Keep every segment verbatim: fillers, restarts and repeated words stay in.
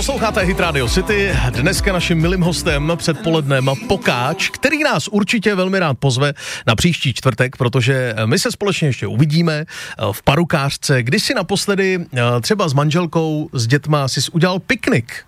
Posloucháte Hit Radio City, dneska naším milým hostem předpolednem Pokáč, který nás určitě velmi rád pozve na příští čtvrtek, protože my se společně ještě uvidíme v Parukářce, kdy si naposledy třeba s manželkou, s dětma si udělal piknik.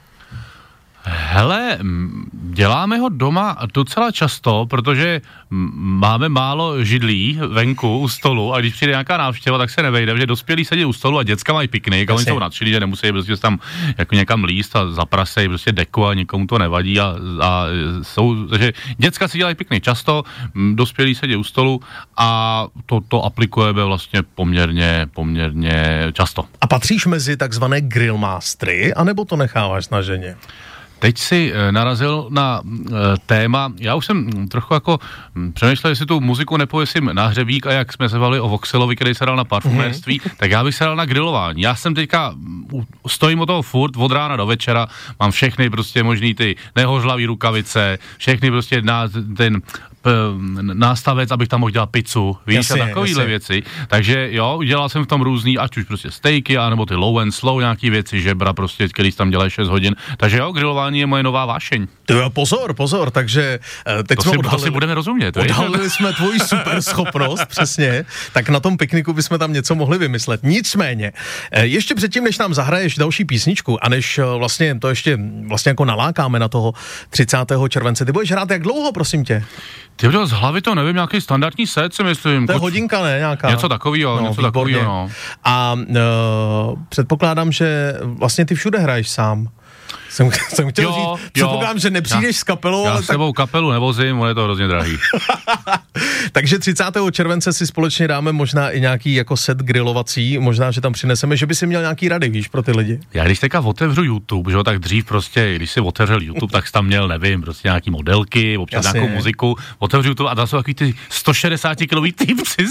Hele, děláme ho doma docela často, protože máme málo židlí venku u stolu a když přijde nějaká návštěva, tak se nevejde, že dospělí sedí u stolu a děcka mají piknik a oni jsou nadšení, že nemusí prostě tam jako někam líst a zaprasejí prostě deku a nikomu to nevadí a, a jsou, takže děcka si dělají piknik často, dospělí sedí u stolu a to, to aplikujeme vlastně poměrně, poměrně často. A patříš mezi takzvané grillmastery, anebo to necháváš na ženě? Teď si narazil na e, téma, já už jsem trochu jako přemýšlel, jestli tu muziku nepověsím na hřebík a jak jsme se bavili o Voxelovi, který se dal na parfumérství, mm-hmm. tak já bych se dal na grilování. Já jsem teďka, stojím o toho furt, od rána do večera, mám všechny prostě možný ty nehořlavý rukavice, všechny prostě na, ten nástavec, abych tam mohl dělat pizzu, víš, jasně, a takovýhle jasně. věci. Takže jo, udělal jsem v tom různý, ať už prostě stejky, anebo ty low and slow nějaký věci, žebra prostě, který tam dělají šest hodin. Takže jo, grilování je moje nová vášeň. To jo, pozor, pozor, takže teď to jsme si, odhalili, to si budeme rozumět. Odhalili jsme tvoji super schopnost, přesně, tak na tom pikniku bychom tam něco mohli vymyslet. Nicméně, ještě předtím, než nám zahraješ další písničku a než vlastně to ještě vlastně jako nalákáme na toho třicátého července, ty budeš hrát jak dlouho, prosím tě? Ty z hlavy to nevím, nějaký standardní set, si myslím. To je hodinka, ne? Nějaká. Něco takovýho, no, něco takovýho, no. A uh, předpokládám, že vlastně ty všude hraješ sám. Jsem, jsem chtěl jo, říct, předpokládám, že nepřijdeš já, s kapelou, já ale s sebou tak... kapelu nevozím, on je to hrozně drahý. Takže třicátého července si společně dáme možná i nějaký jako set grilovací, možná, že tam přineseme, že by si měl nějaký rady, víš, pro ty lidi. Já když teďka otevřu YouTube, že jo, tak dřív prostě, když si otevřel YouTube, tak jsi tam měl, nevím, prostě nějaký modelky, občas jasně. nějakou muziku, otevřu YouTube a tam jsou takový ty sto šedesát kilový typci,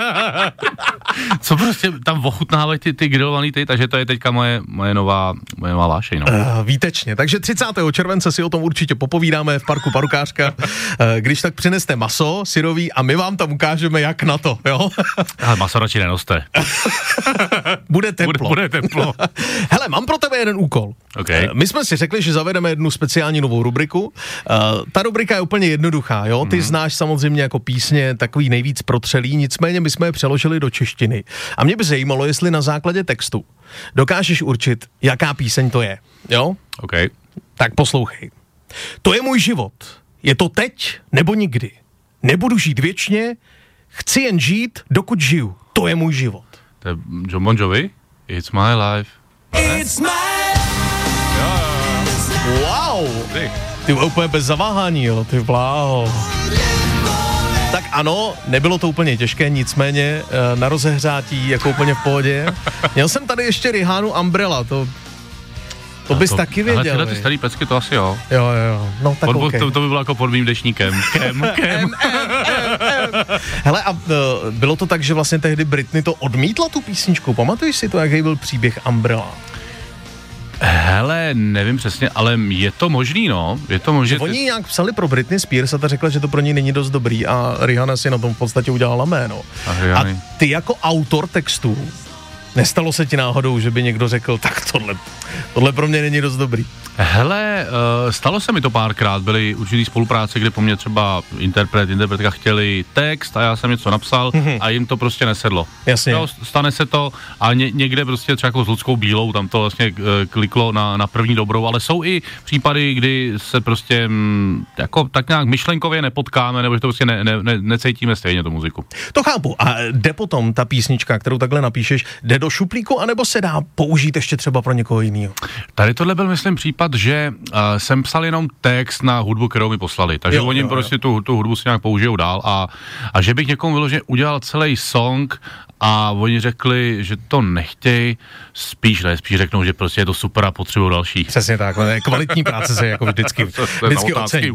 co prostě tam ochutnávají ty, ty grilovaný ty, takže to je teďka moje, moje nová, moje nová vášeň, no. Uh, výtečně, takže třicátého července si o tom určitě popovídáme v parku Parukářka, uh, když tak přineste maso syrový a my vám tam ukážeme, jak na to, jo? Ale maso radši nenoste. Bude teplo. Bude, bude teplo. Hele, mám pro tebe jeden úkol. Okay. My jsme si řekli, že zavedeme jednu speciální novou rubriku. Uh, ta rubrika je úplně jednoduchá, jo? Ty mm. znáš samozřejmě jako písně takový nejvíc protřelý, nicméně my jsme je přeložili do češtiny. A mě by zajímalo, jestli na základě textu dokážeš určit, jaká píseň to je, jo? OK. Tak poslouchej. To je můj život. Je to teď nebo nikdy. Nebudu žít věčně, chci jen žít, dokud žiju. To je můj život. To je John Bon Jovi? It's my life. It's my Wow! Ty, ty úplně bez zaváhání, jo, ty bláho. Tak ano, nebylo to úplně těžké, nicméně na rozehřátí jako úplně v pohodě. Měl jsem tady ještě Rihannu Umbrella, to To bys to, taky věděl. Ale tyhle ty starý pecky to asi jo. Jo, jo, no tak Pod, okay. to, to by bylo jako pod mým dešníkem. Kem, kem. Hele, a uh, bylo to tak, že vlastně tehdy Britney to odmítla tu písničku. Pamatuješ si to, jaký byl příběh Umbrella? Hele, nevím přesně, ale je to možný, no. Je to možný. Oni nějak psali pro Britney Spears a ta řekla, že to pro ní není dost dobrý a Rihanna si na tom v podstatě udělala jméno. A, a ty jako autor textu, nestalo se ti náhodou, že by někdo řekl, tak tohle, tohle pro mě není dost dobrý? Hele, uh, stalo se mi to párkrát, byly určitý spolupráce, kde po mně třeba interpret, interpretka chtěli text a já jsem něco napsal mm-hmm. a jim to prostě nesedlo. Jasně. Jo, stane se to a ně, někde prostě třeba jako s Ludskou Bílou, tam to vlastně uh, kliklo na, na první dobrou, ale jsou i případy, kdy se prostě m, jako tak nějak myšlenkově nepotkáme, nebo že to prostě ne, ne, ne, necítíme stejně tu muziku. To chápu. A jde potom ta písnička, kterou takhle napíšeš, jde do šuplíku, anebo se dá použít ještě třeba pro někoho jiného? Tady tohle byl, myslím, případ, že uh, jsem psal jenom text na hudbu, kterou mi poslali. Takže jo, oni jo, prostě jo. Tu, tu hudbu si nějak použijou dál a, a že bych někomu vyloženě udělal celý song a oni řekli, že to nechtějí, spíš ne, spíš řeknou, že prostě je to super a potřebují další. Přesně tak, kvalitní práce se jako vždycky, vždycky ocení.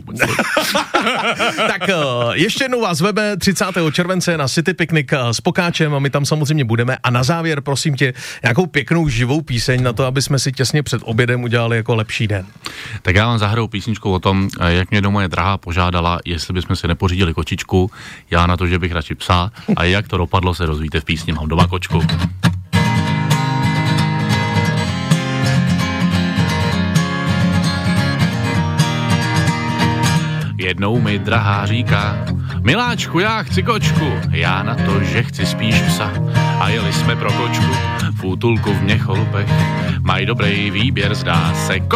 Tak uh, ještě jednou vás webe třicátého července na City Picnic uh, s Pokáčem a my tam samozřejmě budeme a na závěr prosím tě nějakou pěknou živou píseň na to, aby jsme si těsně před obědem udělali jako lepší den. Tak já vám zahraju písničku o tom, jak mě doma moje drahá požádala, jestli bychom si nepořídili kočičku, já na to, že bych radši psa a jak to dopadlo, se rozvíte v písni Mám doma kočku. jednou mi drahá říká, miláčku, já chci kočku, já na to, že chci spíš psa. A jeli jsme pro kočku, v útulku v Měcholupech, mají dobrý výběr, zdá se.